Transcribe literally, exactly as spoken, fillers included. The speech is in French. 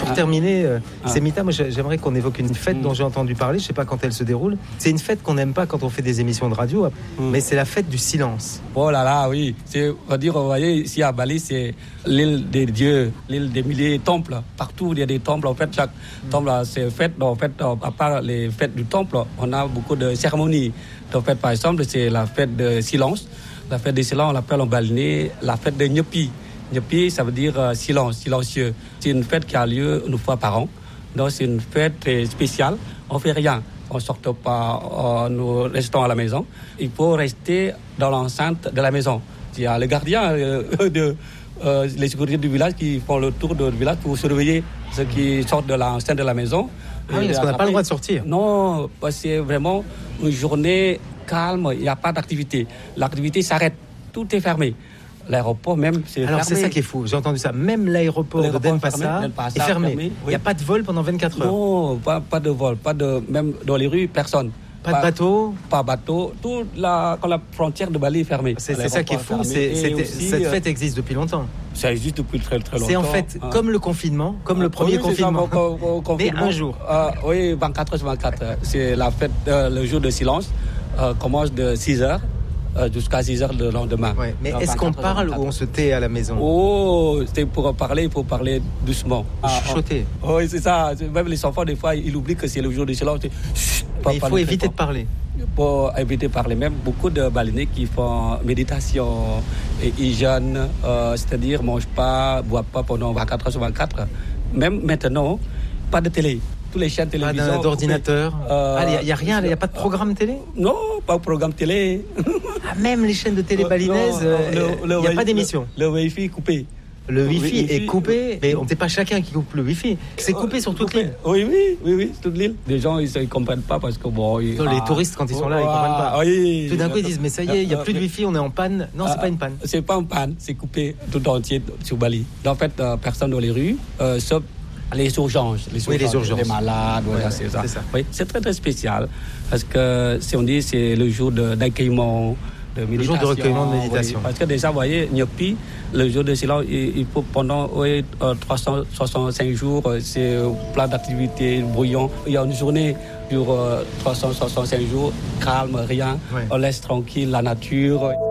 pour ah. terminer, euh, ah. c'est Mita, moi j'aimerais qu'on évoque une fête mm. dont j'ai entendu parler, je ne sais pas quand elle se déroule. C'est une fête qu'on n'aime pas quand on fait des émissions de radio, mm. mais c'est la fête du silence. Oh là là, oui. C'est, on va dire, vous voyez, ici à Bali, c'est l'île des dieux, l'île des milliers de temples. Partout, il y a des temples. En fait, chaque mm. temple, c'est fête. En fait, à part les fêtes du temple, on a beaucoup de cérémonies. En fait, par exemple, c'est la fête de silence. La fête de silence, on l'appelle en balinais la fête de Nyepi. Nyepi, ça veut dire euh, silence, silencieux. C'est une fête qui a lieu une fois par an. Donc, c'est une fête très spéciale. On ne fait rien. On ne sort pas, euh, nous restons à la maison. Il faut rester dans l'enceinte de la maison. Il y a les gardiens, euh, de, euh, les sécurités du village qui font le tour du village pour surveiller ceux qui sortent de l'enceinte de la maison. Ah oui, parce qu'on n'a pas le droit de sortir. Non, c'est vraiment une journée calme, il n'y a pas d'activité. L'activité s'arrête, tout est fermé. L'aéroport même, c'est Alors fermé. C'est ça qui est fou, j'ai entendu ça. Même l'aéroport, l'aéroport de Denpasar est fermé. fermé. Il n'y a oui. pas de vol pendant vingt-quatre heures. Non, pas, pas de vol, pas de, même dans les rues, personne. Pas, pas de bateau Pas de bateau. Toute la, quand la frontière de Bali est fermée. C'est, c'est ça qui est fou, c'est, aussi, cette fête existe depuis longtemps. Ça existe depuis très très longtemps. C'est en fait hein. comme le confinement, comme ah, le premier oui, confinement. Ça, au, au, au, mais un jour. Euh, oui, vingt-quatre heures sur vingt-quatre. C'est la fête, euh, le jour de silence, euh, commence de six heures. Euh, jusqu'à six heures le lendemain. Ouais, mais donc, est-ce qu'on parle ou on se tait à la maison? Oh, c'est pour parler, il faut parler doucement. Ah, chuchoter. Oh, oui, c'est ça. Même les enfants, des fois, ils oublient que c'est le jour de silence. Mais il faut éviter de parler. Pour éviter de parler, même beaucoup de balinais qui font méditation et hygiène, euh, c'est-à-dire ne mangent pas, ne boivent pas pendant vingt-quatre heures sur vingt-quatre. Même maintenant, pas de télé. Tous les chaînes télévision. Pas d'ordinateur. Il euh, n'y a, a rien, il n'y a pas de programme télé? Non, pas de programme télé. Ah, même les chaînes de télé balinaises, il n'y a pas d'émission. Le, le Wi-Fi est coupé. Le Wi-Fi est coupé, mais on n'est pas chacun qui coupe le Wi-Fi. C'est coupé sur toute l'île. Oui, oui, oui, oui, toute l'île. Les gens, ils ne comprennent pas parce que bon. Ils, non, les ah, touristes, quand ils sont là, ils ne comprennent pas. Oui, tout d'un coup, ils disent, mais ça y est, il n'y a plus de Wi-Fi, on est en panne. Non, ah, c'est pas une panne. C'est pas une panne, c'est coupé tout entier sur Bali. En fait, euh, personne dans les rues, euh, sauf les urgences. Les urgences, oui, les urgences. Les malades, ouais, voilà, ouais, c'est ça. C'est ça. Oui, c'est très, très spécial. Parce que, si on dit, c'est le jour de, d'accueillement. Le jour de recueillement de méditation. Oui, parce que déjà, vous voyez, Nyepi, le jour de silence, il, il faut pendant oui, trois cent soixante-cinq jours, c'est plein d'activités, brouillon. Il y a une journée sur trois cent soixante-cinq jours, calme, rien. Ouais. On laisse tranquille la nature.